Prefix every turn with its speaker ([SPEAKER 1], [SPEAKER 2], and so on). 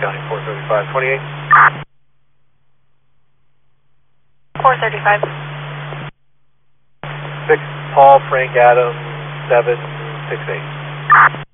[SPEAKER 1] County 435, 28.
[SPEAKER 2] 435.
[SPEAKER 1] 6, Paul Frank Adams, 768.